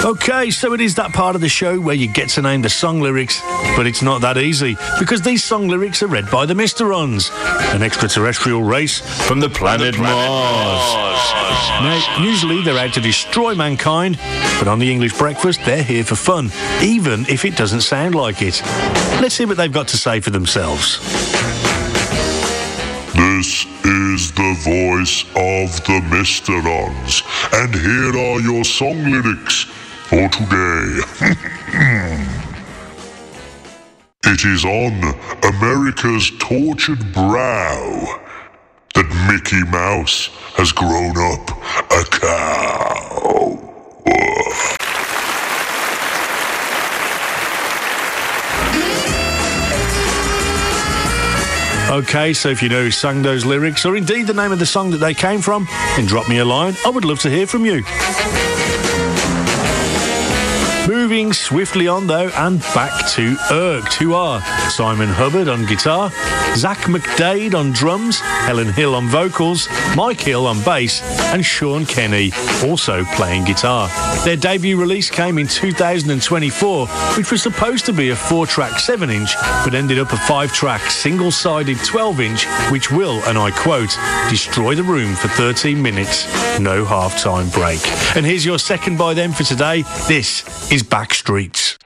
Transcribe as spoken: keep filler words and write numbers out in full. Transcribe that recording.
Okay, so it is that part of the show where you get to name the song lyrics, but it's not that easy, because these song lyrics are read by the Mysterons, an extraterrestrial race from the planet, from the planet Mars. Mars. Now, usually they're out to destroy mankind, but on the English Breakfast, they're here for fun, even if it doesn't sound like it. Let's hear what they've got to say for themselves. This is the voice of the Mysterons, and here are your song lyrics for today. It is on America's tortured brow that Mickey Mouse has grown up a cow. Okay, so if you know who sang those lyrics, or indeed the name of the song that they came from, then drop me a line. I would love to hear from you. Moving swiftly on, though, and back to Irked, who are Simon Hubbard on guitar, Zach McDade on drums, Helen Hill on vocals, Mike Hill on bass, and Sean Kenny also playing guitar. Their debut release came in two thousand twenty-four, which was supposed to be a four-track seven inch, but ended up a five-track single-sided twelve inch, which will, and I quote, destroy the room for thirteen minutes, no half-time break. And here's your second by them for today. This is Backstreets.